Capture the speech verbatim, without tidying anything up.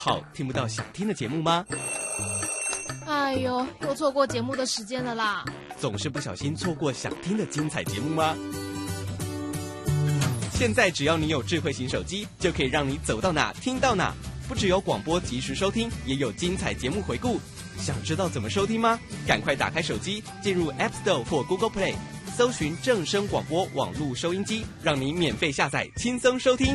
好听不到想听的节目吗？ 哎呦，又错过节目的时间了啦！ 总是不小心错过想听的精彩节目吗？现在只要你有智慧型手机，就可以让你走到哪听到哪。不只有广播及时收听，也有精彩节目回顾。想知道怎么收听吗？赶快打开手机，进入 App Store 或 Google Play， 搜寻正声广播网络收音机，让你免费下载，轻松收听。